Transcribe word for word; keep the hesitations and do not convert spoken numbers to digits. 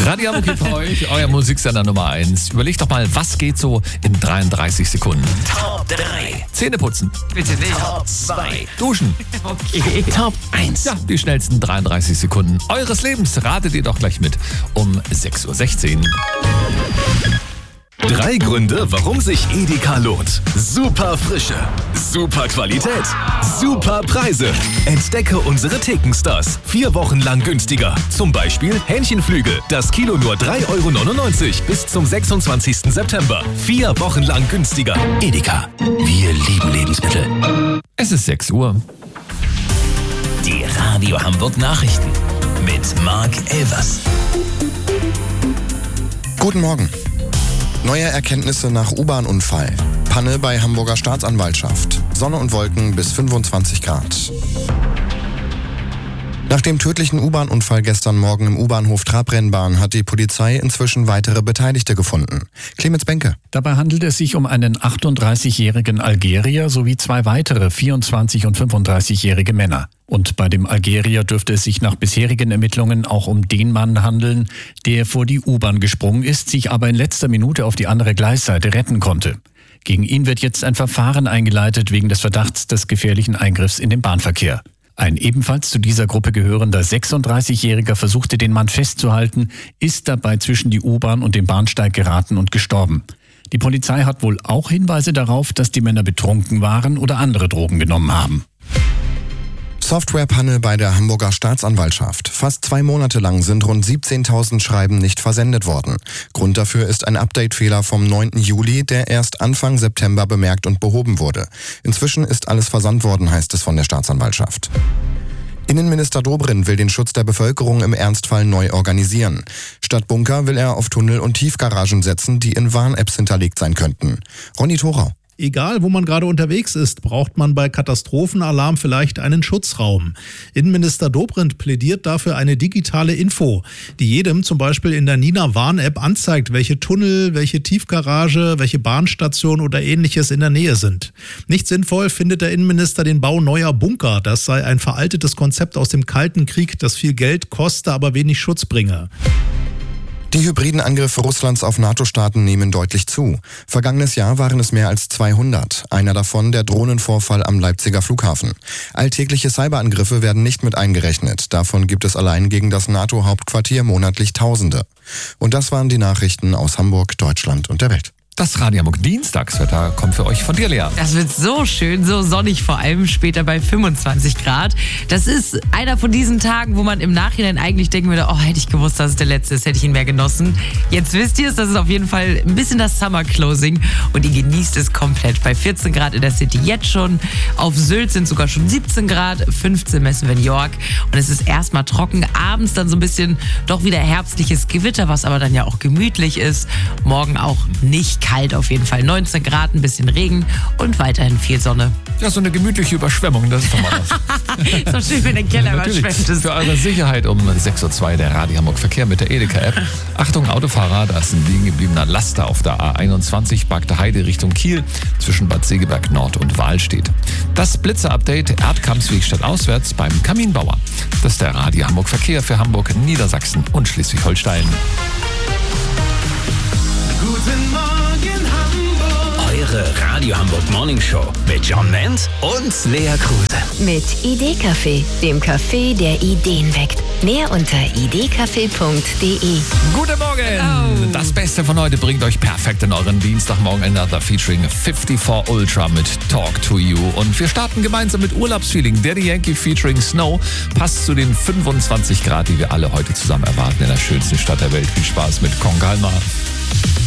Radio Hamburg für euch, euer Musiksender Nummer eins. Überlegt doch mal, was geht so in dreiunddreißig Sekunden? Top drei. Zähne putzen. Bitte nicht. Top zwei. Duschen. Okay. Top eins. Ja, die schnellsten dreiunddreißig Sekunden eures Lebens. Ratet ihr doch gleich mit um sechs Uhr sechzehn. Drei Gründe, warum sich Edeka lohnt. Super Frische, super Qualität, super Preise. Entdecke unsere Thekenstars. Vier Wochen lang günstiger. Zum Beispiel Hähnchenflügel. Das Kilo nur drei Euro neunundneunzig bis zum sechsundzwanzigsten September. Vier Wochen lang günstiger. Edeka. Wir lieben Lebensmittel. Es ist sechs Uhr. Die Radio Hamburg Nachrichten mit Marc Elvers. Guten Morgen. Neue Erkenntnisse nach U-Bahn-Unfall. Panne bei Hamburger Staatsanwaltschaft. Sonne und Wolken bis fünfundzwanzig Grad. Nach dem tödlichen U-Bahn-Unfall gestern Morgen im U-Bahnhof Trabrennbahn hat die Polizei inzwischen weitere Beteiligte gefunden. Clemens Benke. Dabei handelt es sich um einen achtunddreißigjährigen Algerier sowie zwei weitere vierundzwanzig- und fünfunddreißigjährige Männer. Und bei dem Algerier dürfte es sich nach bisherigen Ermittlungen auch um den Mann handeln, der vor die U-Bahn gesprungen ist, sich aber in letzter Minute auf die andere Gleisseite retten konnte. Gegen ihn wird jetzt ein Verfahren eingeleitet wegen des Verdachts des gefährlichen Eingriffs in den Bahnverkehr. Ein ebenfalls zu dieser Gruppe gehörender sechsunddreißigjähriger versuchte den Mann festzuhalten, ist dabei zwischen die U-Bahn und den Bahnsteig geraten und gestorben. Die Polizei hat wohl auch Hinweise darauf, dass die Männer betrunken waren oder andere Drogen genommen haben. Softwarepanne bei der Hamburger Staatsanwaltschaft. Fast zwei Monate lang sind rund siebzehntausend Schreiben nicht versendet worden. Grund dafür ist ein Update-Fehler vom neunten Juli, der erst Anfang September bemerkt und behoben wurde. Inzwischen ist alles versandt worden, heißt es von der Staatsanwaltschaft. Innenminister Dobrindt will den Schutz der Bevölkerung im Ernstfall neu organisieren. Statt Bunker will er auf Tunnel- und Tiefgaragen setzen, die in Warn-Apps hinterlegt sein könnten. Ronny Thorau. Egal, wo man gerade unterwegs ist, braucht man bei Katastrophenalarm vielleicht einen Schutzraum. Innenminister Dobrindt plädiert dafür eine digitale Info, die jedem zum Beispiel in der Nina Warn-App anzeigt, welche Tunnel, welche Tiefgarage, welche Bahnstation oder ähnliches in der Nähe sind. Nicht sinnvoll findet der Innenminister den Bau neuer Bunker. Das sei ein veraltetes Konzept aus dem Kalten Krieg, das viel Geld koste, aber wenig Schutz bringe. Die hybriden Angriffe Russlands auf NATO-Staaten nehmen deutlich zu. Vergangenes Jahr waren es mehr als zweihundert. Einer davon der Drohnenvorfall am Leipziger Flughafen. Alltägliche Cyberangriffe werden nicht mit eingerechnet. Davon gibt es allein gegen das NATO-Hauptquartier monatlich Tausende. Und das waren die Nachrichten aus Hamburg, Deutschland und der Welt. Das Radio Hamburg Dienstagswetter kommt für euch von dir, Lea. Das wird so schön, so sonnig, vor allem später bei fünfundzwanzig Grad. Das ist einer von diesen Tagen, wo man im Nachhinein eigentlich denken würde, oh, hätte ich gewusst, dass es der letzte ist, hätte ich ihn mehr genossen. Jetzt wisst ihr es, das ist auf jeden Fall ein bisschen das Summer Closing und ihr genießt es komplett. Bei vierzehn Grad in der City jetzt schon, auf Sylt sind sogar schon siebzehn Grad, fünfzehn messen wir in York und es ist erstmal trocken. Abends dann so ein bisschen doch wieder herbstliches Gewitter, was aber dann ja auch gemütlich ist. Morgen auch nicht kalt auf jeden Fall. neunzehn Grad, ein bisschen Regen und weiterhin viel Sonne. Ja, so eine gemütliche Überschwemmung, das ist doch mal was. Ist doch schön, wenn der Keller überschwemmt ist. Für eure Sicherheit um sechs Uhr zwei der Radio Hamburg Verkehr mit der Edeka-App. Achtung, Autofahrer, da ist ein liegen gebliebener Laster auf der A einundzwanzig, Bagde Heide Richtung Kiel, zwischen Bad Segeberg Nord und Wahlstedt. Das Blitzer-Update Erdkampsweg statt auswärts beim Kaminbauer. Das ist der Radio Hamburg Verkehr für Hamburg, Niedersachsen und Schleswig-Holstein. Guten Morgen Hamburg. Eure Radio Hamburg Morning Show mit John Ment und Lea Kruse. Mit Idee-Café, dem Café, der Ideen weckt. Mehr unter idee-café punkt de. Guten Morgen! Oh. Das Beste von heute bringt euch perfekt in euren Dienstagmorgen. Another featuring fifty-four Ultra mit Talk to You. Und wir starten gemeinsam mit Urlaubsfeeling. Daddy Yankee featuring Snow passt zu den fünfundzwanzig Grad, die wir alle heute zusammen erwarten in der schönsten Stadt der Welt. Viel Spaß mit Kong Kalmar.